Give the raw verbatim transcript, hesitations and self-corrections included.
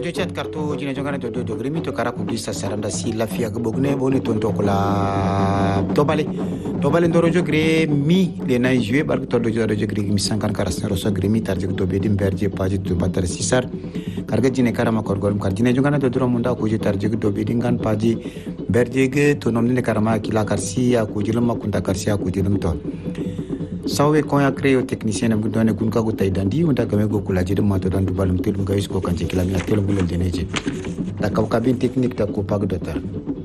radio chat kartu jina jongana to do grimi to kara kubisa saranda si lafia gbogne boni tonto kula tobale tobale ndoro jogre mi le na jouer bar to do radio grimi mi sankan kara so grimi tarje to be dim berje paji to batar sisar karga jine kara ma korgolum kar jine jongana to dro munda ko je tarje to be dingan paji berje ge to nomne kara ma kila karsia ko jilum makunda karsia ko jilum to sawe koya creo technicien am gudone kun ka gutay dandi unda game go kula jidum ma to dan dubalum telum gayis ko kan ci kila mi telum bulel deneje da kaw kabin technique ta ko pag dotar